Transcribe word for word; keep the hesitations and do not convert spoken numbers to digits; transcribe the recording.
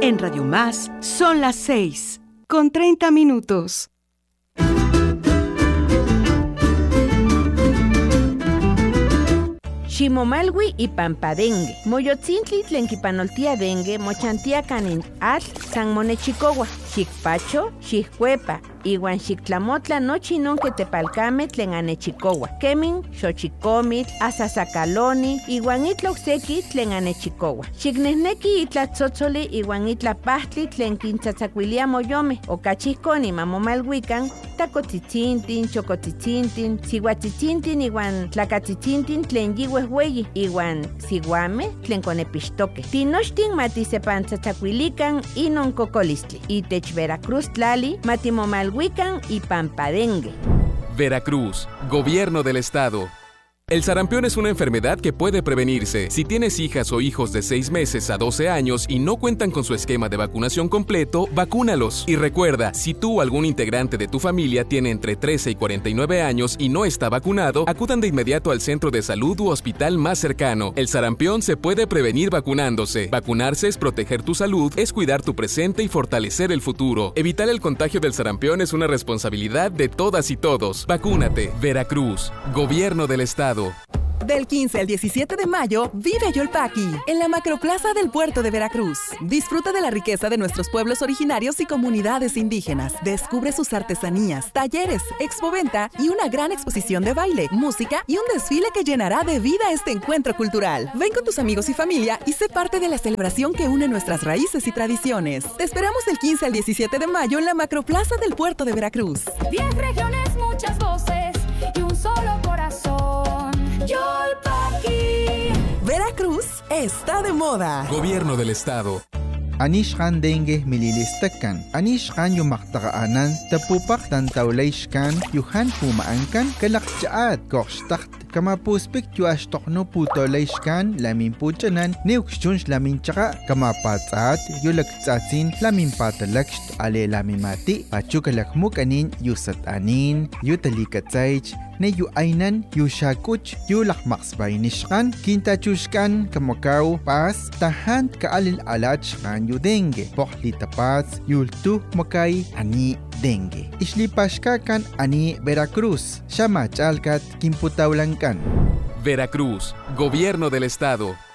En Radio Más son las seis, con treinta minutos. Ximomalwi y Pampadengue. Moyotzintli tlen kipanoltia dengue, mochantia kanin al san monechicowa. Xicpacho, xiccuepa, iwan xictlamotla nochi non que tepalcame tlen anechicowa. Kemin, xochicomitl, asasacaloni, iwan itla ocseki tlen anechicowa. Xicnehneki itla tzotzoli iwan itla pahtli tlen kintzatzacuilia moyome. Okachihkoni mamomalhuican, tacotzitzintin, chocotzitzintin, sihuatzitzintin iwan tlacatzitzintin tlen yihuehueyi, iwan siguame tlen conepixtoque. Tinochtin matisepantzatzacuilican inon cocolistli. Itech Veracruz tlali, matimomalhuican y Pampadengue. Veracruz, Gobierno del Estado. El sarampión es una enfermedad que puede prevenirse. Si tienes hijas o hijos de seis meses a doce años y no cuentan con su esquema de vacunación completo, vacúnalos. Y recuerda, si tú o algún integrante de tu familia tiene entre trece y cuarenta y nueve años y no está vacunado, acudan de inmediato al centro de salud u hospital más cercano. El sarampión se puede prevenir vacunándose. Vacunarse es proteger tu salud, es cuidar tu presente y fortalecer el futuro. Evitar el contagio del sarampión es una responsabilidad de todas y todos. Vacúnate. Veracruz, Gobierno del Estado. Del quince al diecisiete de mayo, vive a Yolpaqui, en la macroplaza del puerto de Veracruz. Disfruta de la riqueza de nuestros pueblos originarios y comunidades indígenas. Descubre sus artesanías, talleres, expoventa y una gran exposición de baile, música y un desfile que llenará de vida este encuentro cultural. Ven con tus amigos y familia y sé parte de la celebración que une nuestras raíces y tradiciones. Te esperamos del quince al diecisiete de mayo en la macroplaza del puerto de Veracruz. Diez regiones, muchas voces y un solo corazón. Yolpaqui. Veracruz está de moda. Gobierno del Estado. Anishkan dengue mililistakan. Anishkan yumaktaanan tapupak tantawlayshkan yuhan pumaankan kalakchaat korshtakt kama puspik yuashtokno putolayshkan lamin puchanan niukshunsh lamin chaka kama patsaat yulaktsatsin lamin patalakst ale lamimati pachukalakmukanin yusatanin yutalikatsaych ne yu ainan yu shakuch yu lakmaksbaynishkan kintachushkan kamakaw pas tahant kaalil alachkan yu dengue pohli tapats yultu makay ani dengue islipashkakan ani Veracruz shamachalkat kimputawlankan. Veracruz, Gobierno del Estado.